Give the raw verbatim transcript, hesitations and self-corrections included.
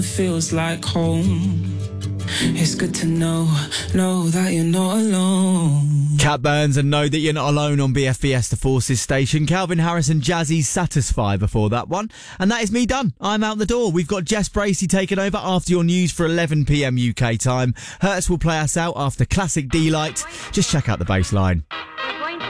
feels like home. It's good to know, know that you're not alone. Cat Burns and Know That You're Not Alone on B F B S The Forces station. Calvin Harris and Jazzy's Satisfy before that one. And that is me done. I'm out the door. We've got Jess Bracey taking over after your news for eleven p m U K time. Hertz will play us out after Classic D-Light. Just check out the bass line.